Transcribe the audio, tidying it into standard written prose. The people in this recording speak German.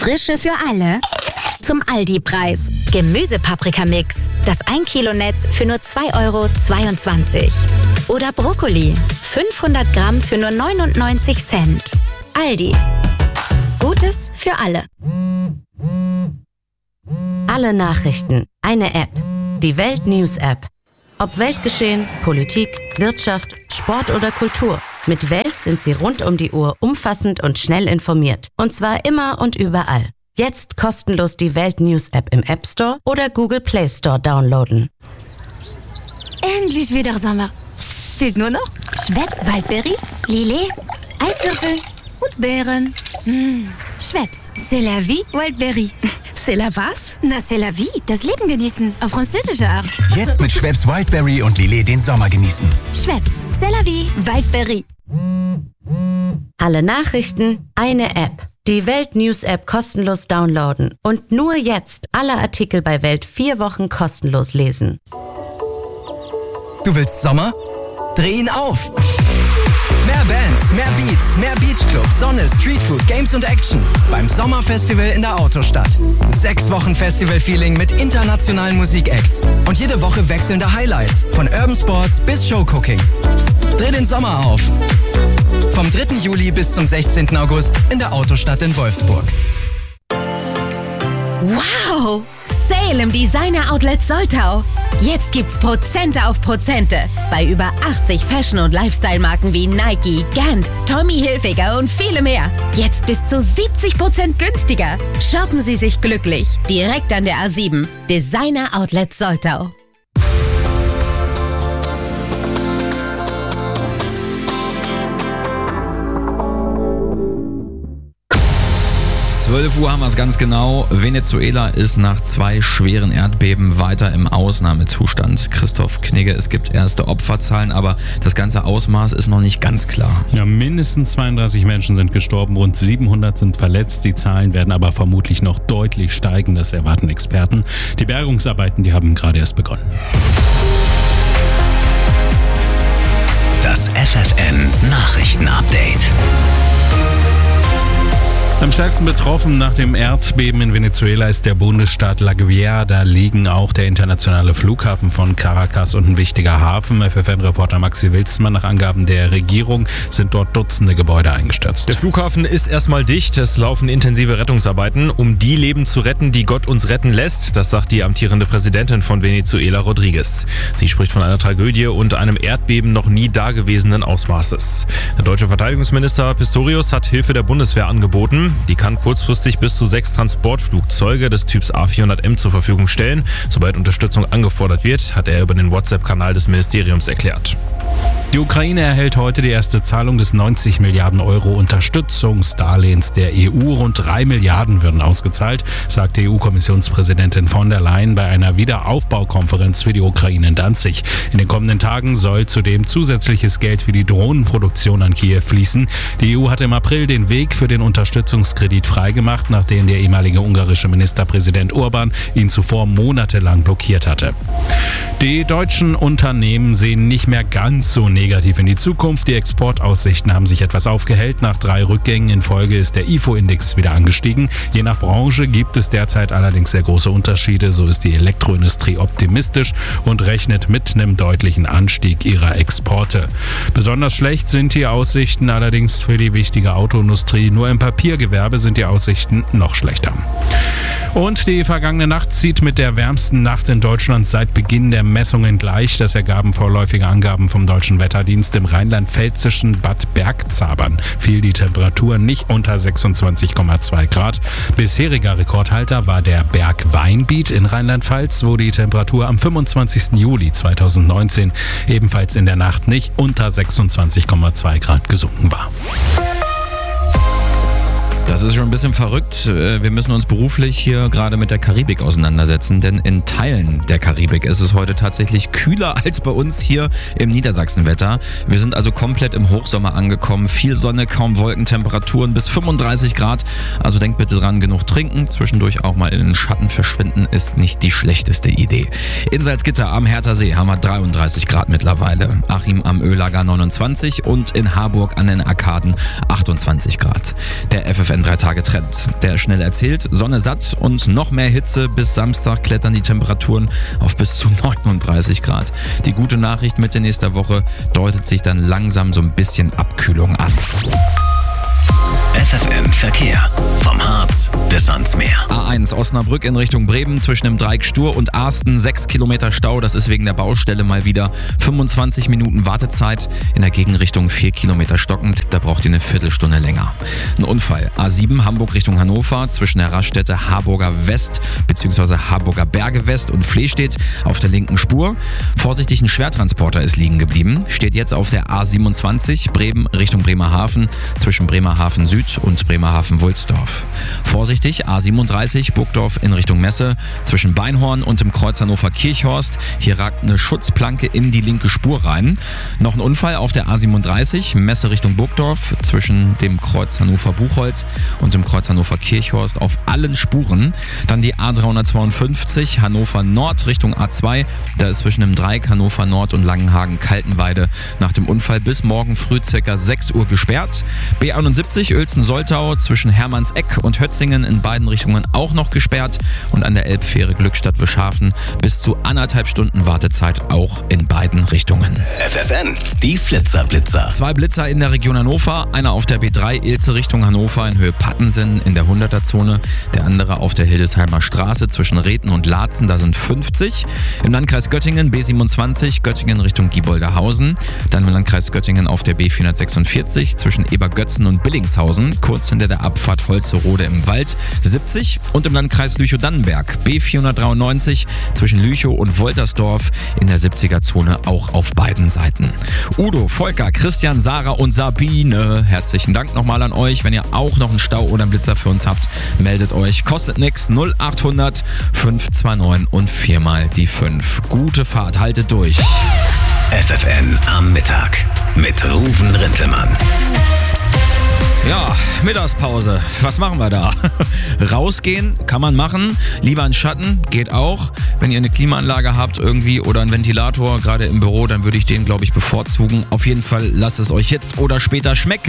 Frische für alle. Zum Aldi-Preis. Gemüsepaprikamix. Das 1 Kilo Netz für nur 2,22 €. Oder Brokkoli. 500 Gramm für nur 99 Cent. Aldi. Gutes für alle. Alle Nachrichten. Eine App. Die Welt News App. Ob Weltgeschehen, Politik, Wirtschaft, Sport oder Kultur. Mit Welt sind Sie rund um die Uhr umfassend und schnell informiert. Und zwar immer und überall. Jetzt kostenlos die Welt News App im App Store oder Google Play Store downloaden. Endlich wieder Sommer. Fehlt nur noch Schweppes Waldberry, Lillet, Eiswürfel und Beeren. Schweppes, c'est la vie, Waldberry. C'est la was? Na, c'est la vie, das Leben genießen, auf französische Art. Jetzt mit Schweppes Wildberry und Lillet den Sommer genießen. Schweppes, c'est la vie, Waldberry. Alle Nachrichten, eine App. Die Welt News App kostenlos downloaden. Und nur jetzt alle Artikel bei Welt 4 Wochen kostenlos lesen. Du willst Sommer? Dreh ihn auf! Mehr Bands, mehr Beats, mehr Beachclub, Sonne, Streetfood, Games und Action. Beim Sommerfestival in der Autostadt. 6 Wochen Festival-Feeling mit internationalen Musikacts. Und jede Woche wechselnde Highlights. Von Urban Sports bis Showcooking. Dreh den Sommer auf! Vom 3. Juli bis zum 16. August in der Autostadt in Wolfsburg. Wow! Sale im Designer Outlet Soltau. Jetzt gibt's Prozente auf Prozente bei über 80 Fashion- und Lifestyle-Marken wie Nike, Gant, Tommy Hilfiger und viele mehr. Jetzt bis zu 70% günstiger. Shoppen Sie sich glücklich. Direkt an der A7. Designer Outlet Soltau. 12 Uhr haben wir es ganz genau. Venezuela ist nach 2 schweren Erdbeben weiter im Ausnahmezustand. Christoph Knigge, es gibt erste Opferzahlen, aber das ganze Ausmaß ist noch nicht ganz klar. Ja, mindestens 32 Menschen sind gestorben, rund 700 sind verletzt. Die Zahlen werden aber vermutlich noch deutlich steigen, das erwarten Experten. Die Bergungsarbeiten, die haben gerade erst begonnen. Das FFN Nachrichten-Update. Am stärksten betroffen nach dem Erdbeben in Venezuela ist der Bundesstaat La Guaira. Da liegen auch der internationale Flughafen von Caracas und ein wichtiger Hafen. FFN-Reporter Maxi Wilsmann, nach Angaben der Regierung sind dort Dutzende Gebäude eingestürzt. Der Flughafen ist erstmal dicht. Es laufen intensive Rettungsarbeiten, um die Leben zu retten, die Gott uns retten lässt. Das sagt die amtierende Präsidentin von Venezuela, Rodriguez. Sie spricht von einer Tragödie und einem Erdbeben noch nie dagewesenen Ausmaßes. Der deutsche Verteidigungsminister Pistorius hat Hilfe der Bundeswehr angeboten. Die kann kurzfristig bis zu 6 Transportflugzeuge des Typs A400M zur Verfügung stellen. Sobald Unterstützung angefordert wird, hat er über den WhatsApp-Kanal des Ministeriums erklärt. Die Ukraine erhält heute die erste Zahlung des 90 Milliarden Euro Unterstützungsdarlehens der EU. Rund 3 Milliarden würden ausgezahlt, sagte EU-Kommissionspräsidentin von der Leyen bei einer Wiederaufbaukonferenz für die Ukraine in Danzig. In den kommenden Tagen soll zudem zusätzliches Geld für die Drohnenproduktion an Kiew fließen. Die EU hat im April den Weg für den Unterstützungskredit freigemacht, nachdem der ehemalige ungarische Ministerpräsident Orban ihn zuvor monatelang blockiert hatte. Die deutschen Unternehmen sehen nicht mehr ganz so negativ in die Zukunft. Die Exportaussichten haben sich etwas aufgehellt. Nach 3 Rückgängen in Folge ist der IFO-Index wieder angestiegen. Je nach Branche gibt es derzeit allerdings sehr große Unterschiede. So ist die Elektroindustrie optimistisch und rechnet mit einem deutlichen Anstieg ihrer Exporte. Besonders schlecht sind die Aussichten allerdings für die wichtige Autoindustrie. Nur im Papiergewerbe sind die Aussichten noch schlechter. Und die vergangene Nacht zieht mit der wärmsten Nacht in Deutschland seit Beginn der Messungen gleich. Das ergaben vorläufige Angaben vom Deutschen Wetterdienst. Im rheinland-pfälzischen Bad Bergzabern fiel die Temperatur nicht unter 26,2 Grad. Bisheriger Rekordhalter war der Berg Weinbiet in Rheinland-Pfalz, wo die Temperatur am 25. Juli 2019 ebenfalls in der Nacht nicht unter 26,2 Grad gesunken war. Das ist schon ein bisschen verrückt. Wir müssen uns beruflich hier gerade mit der Karibik auseinandersetzen, denn in Teilen der Karibik ist es heute tatsächlich kühler als bei uns hier im Niedersachsenwetter. Wir sind also komplett im Hochsommer angekommen. Viel Sonne, kaum Wolken, Temperaturen bis 35 Grad. Also denkt bitte dran, genug trinken. Zwischendurch auch mal in den Schatten verschwinden ist nicht die schlechteste Idee. In Salzgitter am Herthasee haben wir 33 Grad mittlerweile. Achim am Öhlager 29 und in Harburg an den Arkaden 28 Grad. Der FFN 3-Tage-Trend. Der ist schnell erzählt, Sonne satt und noch mehr Hitze. Bis Samstag klettern die Temperaturen auf bis zu 39 Grad. Die gute Nachricht: Mitte nächster Woche deutet sich dann langsam so ein bisschen Abkühlung an. FFN Verkehr. Vom Harz bis ans Meer. A1 Osnabrück in Richtung Bremen zwischen dem Dreieck Stur und Arsten 6 Kilometer Stau. Das ist wegen der Baustelle mal wieder 25 Minuten Wartezeit. In der Gegenrichtung 4 Kilometer stockend. Da braucht ihr eine Viertelstunde länger. Ein Unfall. A7 Hamburg Richtung Hannover zwischen der Raststätte Harburger West bzw. Harburger Berge West und Flehstedt auf der linken Spur. Vorsichtig, ein Schwertransporter ist liegen geblieben. Steht jetzt auf der A27 Bremen Richtung Bremerhaven zwischen Bremerhaven Süd und Bremerhaven-Wulsdorf. Vorsichtig, A37 Burgdorf in Richtung Messe zwischen Beinhorn und dem Kreuz Hannover-Kirchhorst. Hier ragt eine Schutzplanke in die linke Spur rein. Noch ein Unfall auf der A37 Messe Richtung Burgdorf zwischen dem Kreuz Hannover-Buchholz und dem Kreuz Hannover-Kirchhorst auf allen Spuren. Dann die A352 Hannover Nord Richtung A2. Da ist zwischen dem Dreieck Hannover Nord und Langenhagen-Kaltenweide nach dem Unfall bis morgen früh ca. 6 Uhr gesperrt. B71 Uelzen-Soltau zwischen Hermannseck und Hötzingen in beiden Richtungen auch noch gesperrt und an der Elbfähre Glückstadt-Wischhafen bis zu 1,5 Stunden Wartezeit auch in beiden Richtungen. FFN, die Flitzer-Blitzer. 2 Blitzer in der Region Hannover, einer auf der B3 Ilze Richtung Hannover in Höhe Pattensen in der 100er-Zone, der andere auf der Hildesheimer Straße zwischen Rethen und Laatzen, da sind 50. Im Landkreis Göttingen B27 Göttingen Richtung Gieboldehausen, dann im Landkreis Göttingen auf der B446 zwischen Ebergötzen und Billingshausen, kurz hinter der Abfahrt Holzerode im Wald 70 und im Landkreis Lüchow-Dannenberg B493 zwischen Lüchow und Woltersdorf in der 70er-Zone auch auf beiden Seiten. Udo, Volker, Christian, Sarah und Sabine, herzlichen Dank nochmal an euch. Wenn ihr auch noch einen Stau oder einen Blitzer für uns habt, meldet euch. Kostet nix, 0800 529 und 4 mal die 5. Gute Fahrt, haltet durch. FFN am Mittag mit Ruven Rintelmann. Ja, Mittagspause. Was machen wir da? Rausgehen kann man machen. Lieber in Schatten, geht auch. Wenn ihr eine Klimaanlage habt irgendwie oder einen Ventilator, gerade im Büro, dann würde ich den, glaube ich, bevorzugen. Auf jeden Fall lasst es euch jetzt oder später schmecken.